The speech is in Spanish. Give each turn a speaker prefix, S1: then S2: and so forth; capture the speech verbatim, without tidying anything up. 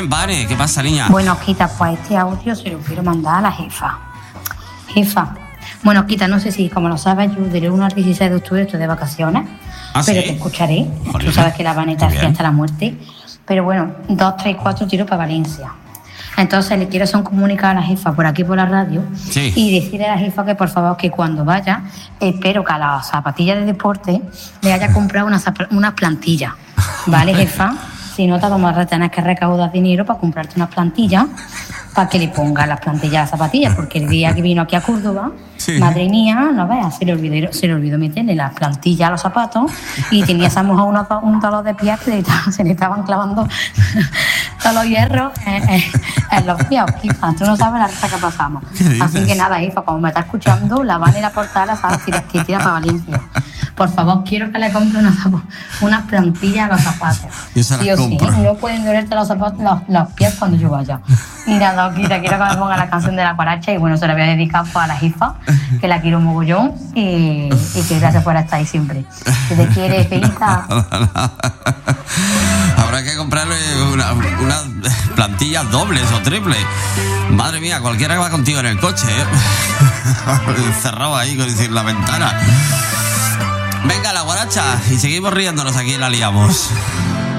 S1: Vane, ¿qué pasa, niña?
S2: Bueno, Quita, pues este audio se lo quiero mandar a la jefa. Jefa. Bueno, Quita, no sé si, como lo sabes, yo del uno al dieciséis de octubre estoy de vacaciones.
S1: ¿Ah,
S2: pero
S1: sí?
S2: te escucharé.
S1: Joder,
S2: tú sabes que la Vaneta
S1: qué
S2: hacía
S1: bien.
S2: hasta la muerte. Pero bueno, dos, tres, cuatro tiros para Valencia. Entonces le quiero hacer un comunicado a la jefa por aquí por la radio
S1: Sí.
S2: y decirle a la jefa que por favor que cuando vaya, espero que a las zapatillas de deporte le haya comprado unas zap- unas plantillas. ¿Vale, jefa? Si no te vamos a tener que recaudar dinero para comprarte unas plantillas para que le ponga las plantillas a las zapatillas, porque el día que vino aquí a Córdoba,
S1: Sí.
S2: madre mía, no veas, se le olvidó, se le olvidó meterle las plantillas a los zapatos y tenía esa mujer unos do- un dolor de pies que le estaban- se le estaban clavando todos los hierros en, en- en los pies. Hija, tú no sabes la risa que pasamos.
S1: ¿Qué dices?
S2: Así que nada, hija, como me está escuchando, la van a ir a portar a sabes que que tira para Valencia. Por favor, quiero que le compre unas, zap- unas plantillas a los zapatos.
S1: Yo se las
S2: Sí o sí,
S1: compro.
S2: no pueden dolerte los zapatos, los, los pies cuando yo vaya. Y nada, Quita, quiero que me ponga la canción de la cuaracha y bueno, se la voy a dedicar pues, a la jefa, que la quiero mogollón y, y que gracias por estar ahí siempre. Si te quieres, Quita.
S1: Habrá que comprarle una- unas plantillas dobles o triples. Madre mía, cualquiera que va contigo en el coche, ¿eh? Cerrado ahí con sin la ventana. Venga, la guaracha, y seguimos riéndonos aquí en La Liamos.